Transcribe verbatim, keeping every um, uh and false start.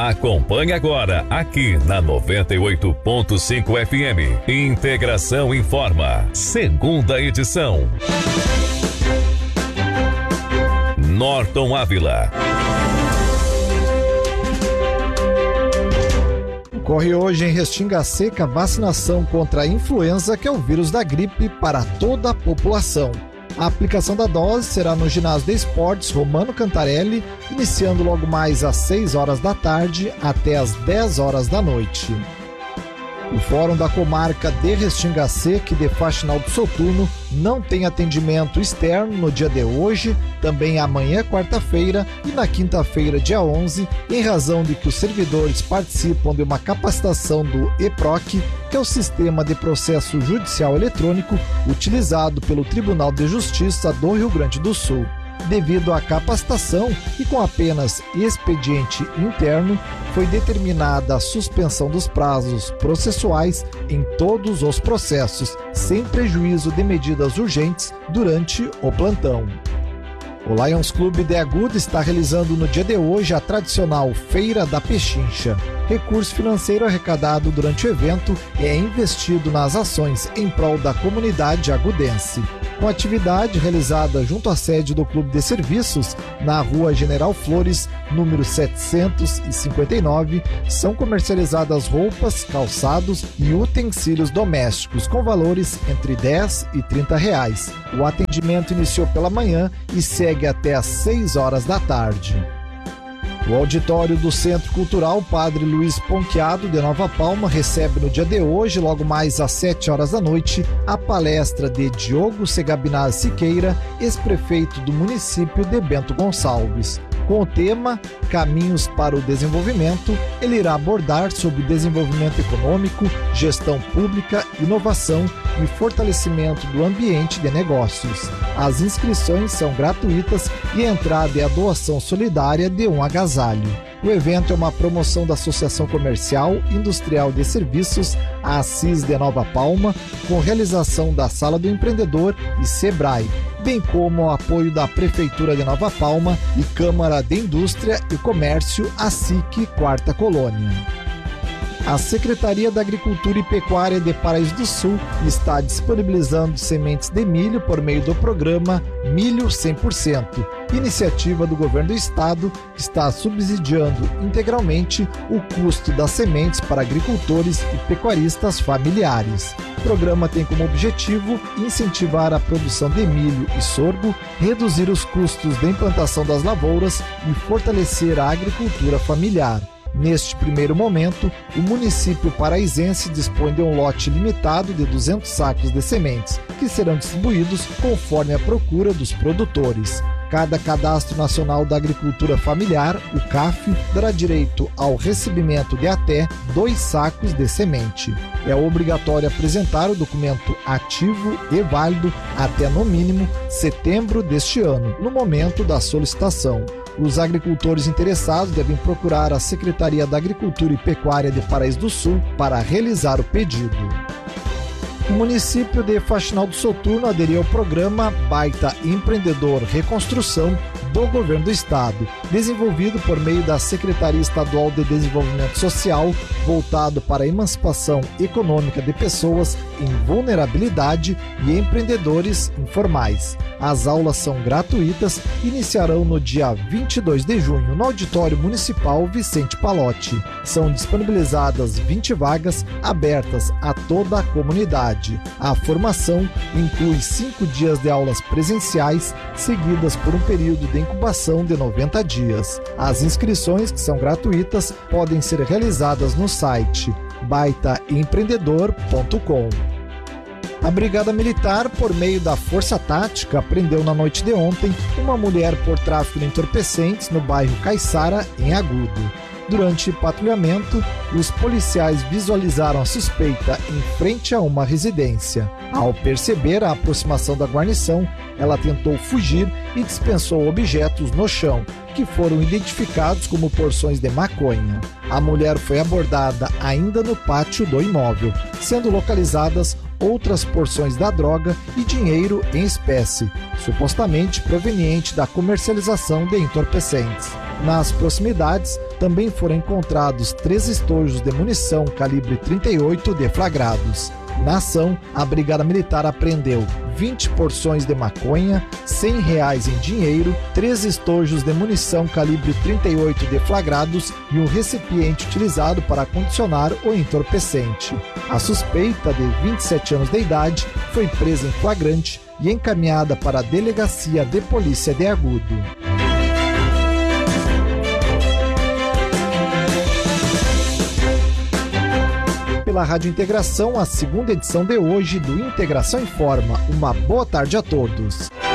Acompanhe agora, aqui na noventa e oito ponto cinco F M. Integração Informa, segunda edição. Norton Ávila. Ocorre hoje em Restinga Seca vacinação contra a influenza, que é o vírus da gripe, para toda a população. A aplicação da dose será no ginásio de esportes Romano Cantarelli, iniciando logo mais às seis horas da tarde até às dez horas da noite. O Fórum da Comarca de Restinga Seca e de Faxinal do Soturno não tem atendimento externo no dia de hoje, também amanhã, quarta-feira, e na quinta-feira, dia onze, em razão de que os servidores participam de uma capacitação do E P R O C, que é o Sistema de Processo Judicial Eletrônico utilizado pelo Tribunal de Justiça do Rio Grande do Sul. Devido à capacitação e com apenas expediente interno, foi determinada a suspensão dos prazos processuais em todos os processos, sem prejuízo de medidas urgentes durante o plantão. O Lions Clube de Agudo está realizando no dia de hoje a tradicional Feira da Pechincha. Recurso financeiro arrecadado durante o evento é investido nas ações em prol da comunidade agudense. Com a atividade realizada junto à sede do Clube de Serviços, na Rua General Flores, número setecentos e cinquenta e nove, são comercializadas roupas, calçados e utensílios domésticos com valores entre dez e trinta reais. O atendimento iniciou pela manhã e segue até às seis horas da tarde. O auditório do Centro Cultural Padre Luiz Ponqueado de Nova Palma recebe no dia de hoje, logo mais às sete horas da noite, a palestra de Diogo Segabinaz Siqueira, ex-prefeito do município de Bento Gonçalves. Com o tema Caminhos para o Desenvolvimento, ele irá abordar sobre desenvolvimento econômico, gestão pública, inovação e fortalecimento do ambiente de negócios. As inscrições são gratuitas e a entrada é a doação solidária de um agasalho. O evento é uma promoção da Associação Comercial Industrial de Serviços, a Assis de Nova Palma, com realização da Sala do Empreendedor e Sebrae, bem como o apoio da Prefeitura de Nova Palma e Câmara de Indústria e Comércio, a S I C Quarta Colônia. A Secretaria da Agricultura e Pecuária de Paraíso do Sul está disponibilizando sementes de milho por meio do programa Milho cem por cento, iniciativa do Governo do Estado que está subsidiando integralmente o custo das sementes para agricultores e pecuaristas familiares. O programa tem como objetivo incentivar a produção de milho e sorgo, reduzir os custos da implantação das lavouras e fortalecer a agricultura familiar. Neste primeiro momento, o município paraisense dispõe de um lote limitado de duzentos sacos de sementes, que serão distribuídos conforme a procura dos produtores. Cada Cadastro Nacional da Agricultura Familiar, o C A F, dará direito ao recebimento de até dois sacos de semente. É obrigatório apresentar o documento ativo e válido até, no mínimo, setembro deste ano, no momento da solicitação. Os agricultores interessados devem procurar a Secretaria da Agricultura e Pecuária de Paraíso do Sul para realizar o pedido. O município de Faxinal do Soturno aderiu ao programa Baita Empreendedor Reconstrução do Governo do Estado, desenvolvido por meio da Secretaria Estadual de Desenvolvimento Social, voltado para a emancipação econômica de pessoas em vulnerabilidade e empreendedores informais. As aulas são gratuitas e iniciarão no dia vinte e dois de junho no Auditório Municipal Vicente Palotti. São disponibilizadas vinte vagas abertas a toda a comunidade. A formação inclui cinco dias de aulas presenciais, seguidas por um período de incubação de noventa dias. As inscrições, que são gratuitas, podem ser realizadas no site baita empreendedor ponto com. A Brigada Militar, por meio da Força Tática, prendeu na noite de ontem uma mulher por tráfico de entorpecentes no bairro Caiçara, em Agudo. Durante patrulhamento, os policiais visualizaram a suspeita em frente a uma residência. Ao perceber a aproximação da guarnição, ela tentou fugir e dispensou objetos no chão, que foram identificados como porções de maconha. A mulher foi abordada ainda no pátio do imóvel, sendo localizadas outras porções da droga e dinheiro em espécie, supostamente proveniente da comercialização de entorpecentes. Nas proximidades, também foram encontrados três estojos de munição calibre trinta e oito deflagrados. Na ação, a Brigada Militar apreendeu vinte porções de maconha, cem reais em dinheiro, três estojos de munição calibre trinta e oito deflagrados e um recipiente utilizado para acondicionar o entorpecente. A suspeita, de vinte e sete anos de idade, foi presa em flagrante e encaminhada para a Delegacia de Polícia de Agudo. Pela Rádio Integração, a segunda edição de hoje do Integração Informa. Uma boa tarde a todos.